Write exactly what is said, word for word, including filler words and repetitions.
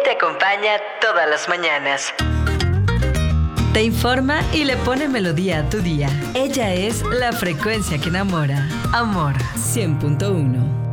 te acompaña todas las mañanas. Te informa y le pone melodía a tu día. Ella es la frecuencia que enamora. Amor cien punto uno.